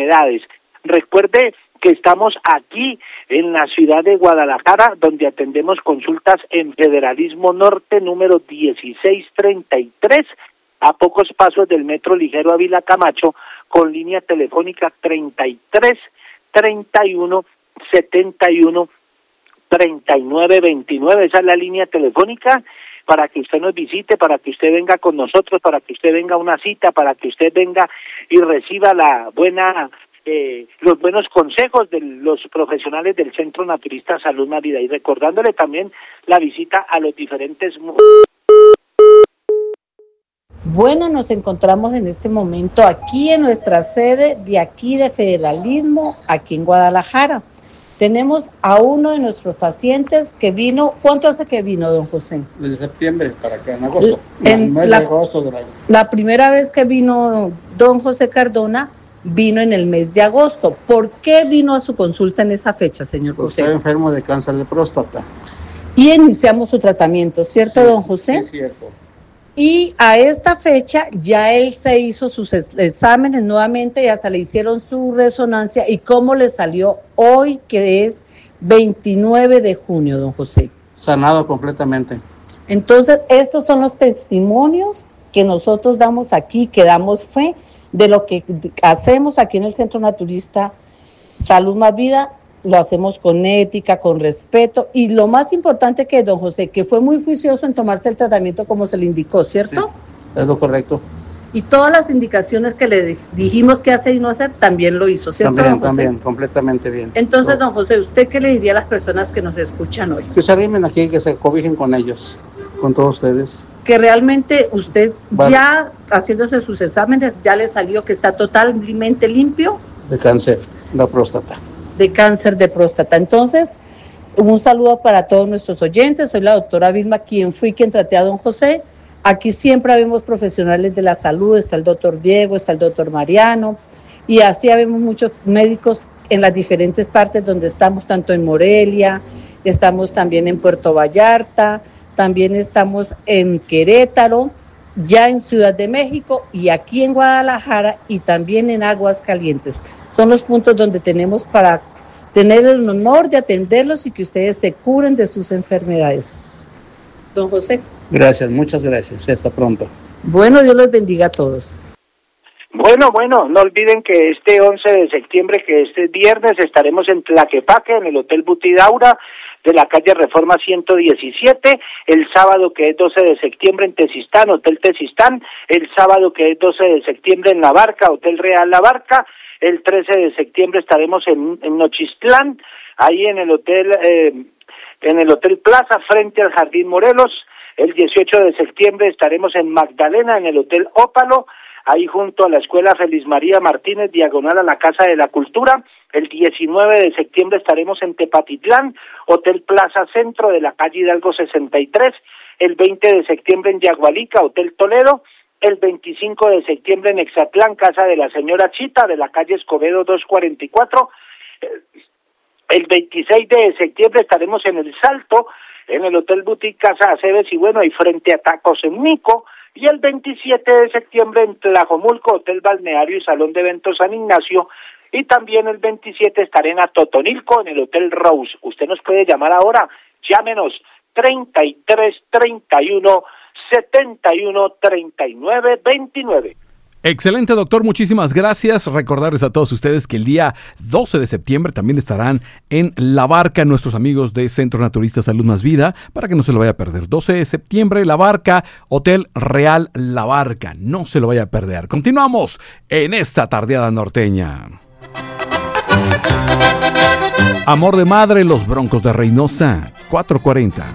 enfermedades. Recuerde que estamos aquí en la ciudad de Guadalajara, donde atendemos consultas en Federalismo Norte, número 1633, a pocos pasos del Metro Ligero Ávila Camacho, con línea telefónica 33 31 71 39 29. Esa es la línea telefónica para que usted nos visite, para que usted venga con nosotros, para que usted venga a una cita, para que usted venga y reciba los buenos consejos de los profesionales del Centro Naturista Salud Más Vida, y recordándole también la visita a los diferentes... Bueno, nos encontramos en este momento aquí en nuestra sede de aquí de Federalismo, aquí en Guadalajara. Tenemos a uno de nuestros pacientes que vino. ¿Cuánto hace que vino, don José? Desde septiembre para acá, en agosto. En agosto del año. La primera vez que vino don José Cardona vino en el mes de agosto. ¿Por qué vino a su consulta en esa fecha, señor José? Estaba enfermo de cáncer de próstata. Y iniciamos su tratamiento, ¿cierto, sí, don José? Sí, cierto. Y a esta fecha ya él se hizo sus exámenes nuevamente y hasta le hicieron su resonancia. ¿Y cómo le salió hoy, que es 29 de junio, don José? Sanado completamente. Entonces, estos son los testimonios que nosotros damos aquí, que damos fe de lo que hacemos aquí en el Centro Naturista Salud Más Vida. Lo hacemos con ética, con respeto, y lo más importante que don José, que fue muy juicioso en tomarse el tratamiento como se le indicó, ¿cierto? Sí, es lo correcto. Y todas las indicaciones que le dijimos qué hacer y no hacer, también lo hizo, ¿cierto, don José? También, completamente bien. Entonces, don José, ¿usted qué le diría a las personas que nos escuchan hoy? Que se arrimen aquí, que se cobijen con ellos, con todos ustedes. Que realmente usted ya haciéndose sus exámenes, ya le salió que está totalmente limpio. De cáncer, la próstata. De cáncer de próstata. Entonces, un saludo para todos nuestros oyentes. Soy la doctora Vilma, quien traté a don José. Aquí siempre habemos profesionales de la salud, está el doctor Diego, está el doctor Mariano, y así habemos muchos médicos en las diferentes partes donde estamos, tanto en Morelia, estamos también en Puerto Vallarta, también estamos en Querétaro, ya en Ciudad de México y aquí en Guadalajara y también en Aguascalientes. Son los puntos donde tenemos para tener el honor de atenderlos y que ustedes se curen de sus enfermedades. Don José. Gracias, muchas gracias. Hasta pronto. Bueno, Dios los bendiga a todos. Bueno, no olviden que este 11 de septiembre, que este viernes, estaremos en Tlaquepaque, en el Hotel Butidaura, de la calle Reforma 117, el sábado que es 12 de septiembre en Tezistán, Hotel Tezistán, el sábado que es 12 de septiembre en La Barca, Hotel Real La Barca, el 13 de septiembre estaremos en Nochistlán, ahí en el Hotel Plaza, frente al Jardín Morelos, el 18 de septiembre estaremos en Magdalena, en el Hotel Ópalo, ahí junto a la Escuela Feliz María Martínez, diagonal a la Casa de la Cultura. El 19 de septiembre estaremos en Tepatitlán, Hotel Plaza Centro de la calle Hidalgo 63. El 20 de septiembre en Yagualica, Hotel Toledo. El 25 de septiembre en Exatlán, Casa de la Señora Chita, de la calle Escobedo 244. El 26 de septiembre estaremos en El Salto, en el Hotel Boutique Casa Aceves, y bueno, ahí frente a Tacos en Mico. Y el 27 de septiembre en Tlajomulco, Hotel Balneario y Salón de Eventos San Ignacio. Y también el 27 estaré en Atotonilco, en el Hotel Rose. Usted nos puede llamar ahora, llámenos 33 31 71 39 29. Excelente, doctor, muchísimas gracias. Recordarles a todos ustedes que el día 12 de septiembre también estarán en La Barca nuestros amigos de Centro Naturista Salud Más Vida, para que no se lo vaya a perder. 12 de septiembre, La Barca, Hotel Real La Barca, no se lo vaya a perder. Continuamos en esta tardeada norteña. Amor de madre, los Broncos de Reynosa, 440.